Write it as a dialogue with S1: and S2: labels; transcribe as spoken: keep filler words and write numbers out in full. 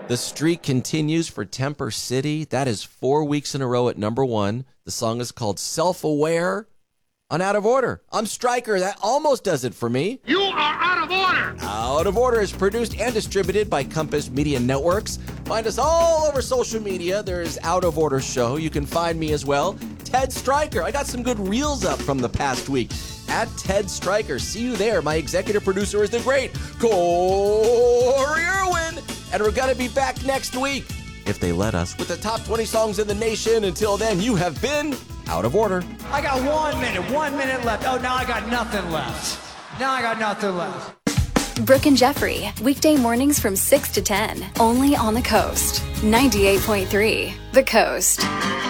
S1: The streak continues for Temper City. That is four weeks in a row at number one. The song is called Self-Aware on Out of Order. I'm Stryker. That almost does it for me.
S2: You are out of order.
S1: Out of Order is produced and distributed by Compass Media Networks. Find us all over social media. There's Out of Order Show. You can find me as well. Ted Stryker. I got some good reels up from the past week. At Ted Stryker. See you there. My executive producer is the great Corey Irwin. And we're going to be back next week, if they let us, with the top twenty songs in the nation. Until then, you have been Out of Order.
S3: I got one minute, one minute left. Oh, now I got nothing left. Now I got nothing left.
S4: Brooke and Jeffrey, weekday mornings from six to ten, only on The Coast. ninety-eight point three, The Coast.